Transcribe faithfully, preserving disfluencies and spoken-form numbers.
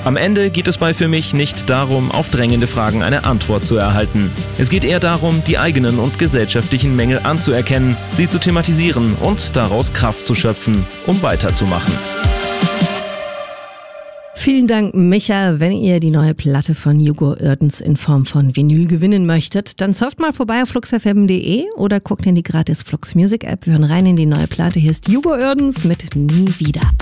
Am Ende geht es bei Für mich nicht darum, auf drängende Fragen eine Antwort zu erhalten. Es geht eher darum, die eigenen und gesellschaftlichen Mängel anzuerkennen, sie zu thematisieren und daraus Kraft zu schöpfen, um weiterzumachen. Vielen Dank, Micha. Wenn ihr die neue Platte von Hugo Oerdens in Form von Vinyl gewinnen möchtet, dann surft mal vorbei auf flux f m punkt d e oder guckt in die gratis Flux Music App. Wir hören rein in die neue Platte. Hier ist Hugo Oerdens mit Nie wieder.